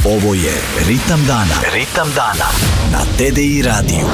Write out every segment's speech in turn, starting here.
Ovo je Ritam dana. Ritam dana na TDI radiju.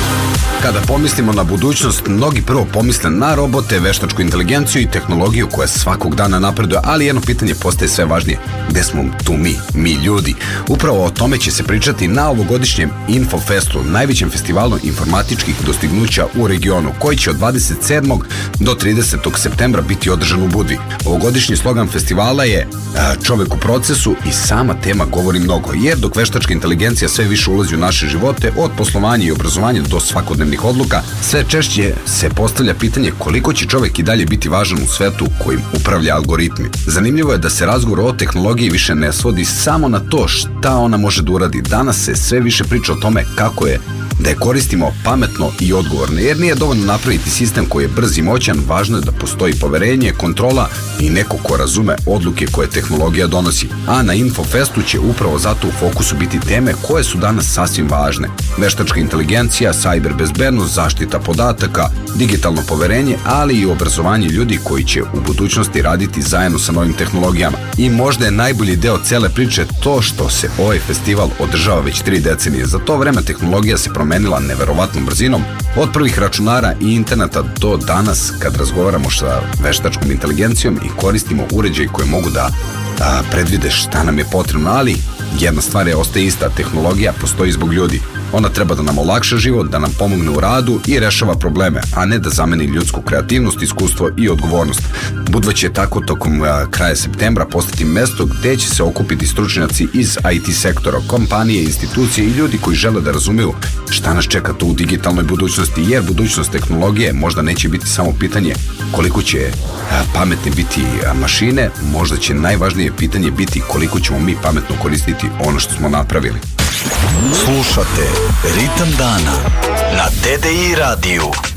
Kada pomislimo na budućnost, mnogi prvo pomisle na robote, veštačku inteligenciju i tehnologiju koja svakog dana napreduje, ali jedno pitanje postaje sve važnije. Gde smo tu mi ljudi? Upravo o tome će se pričati na ovogodišnjem Infofestu, najvećem festivalu informatičkih dostignuća u regionu, koji će od 27. do 30. septembra biti održan u Budvi. Ovogodišnji slogan festivala je čovek u procesu i sama tema govori mnogo, jer dok veštačka inteligencija sve više ulazi u naše živote, od poslovanja i obrazovanja do svakodnevnih odluka, sve češće se postavlja pitanje koliko će čovek i dalje biti važan u svetu kojim upravlja algoritmi. Zanimljivo je da se razgovor o tehnologiji više ne svodi samo na to šta ona može da uradi. Danas se sve više priča o tome kako je da je koristimo pametno i odgovorno, jer nije dovoljno napraviti sistem koji je brz i moćan, važno je da postoji poverenje, kontrola i neko ko razume odluke koje tehnologija donosi. A na Infofestu će upravo zato u fokusu biti teme koje su danas sasvim važne. Veštačka inteligencija, sajber bezbednost, zaštita podataka, digitalno poverenje, ali i obrazovanje ljudi koji će u budućnosti raditi zajedno sa novim tehnologijama. I možda je najbolji deo cele priče to što se ovaj festival održava već 3 decenije. Za to vreme tehnologija se promenila neverovatnom brzinom, od prvih računara i interneta do danas kad razgovaramo sa veštačkom inteligencijom i koristimo uređaje koje mogu da predvide šta nam je potrebno, ali jedna stvar ostaje ista, tehnologija postoji zbog ljudi. Ona treba da nam olakša život, da nam pomogne u radu i rešava probleme, a ne da zameni ljudsku kreativnost, iskustvo i odgovornost. Budva će tako tokom kraja septembra postati mesto gde će se okupiti stručnjaci iz IT sektora, kompanije, institucije i ljudi koji žele da razumeju šta nas čeka tu u digitalnoj budućnosti, jer budućnost tehnologije možda neće biti samo pitanje koliko će pametne biti mašine, možda će najvažnije pitanje biti koliko ćemo mi pametno koristiti ono što smo napravili. Slušate Ritam dana na TDI radiju.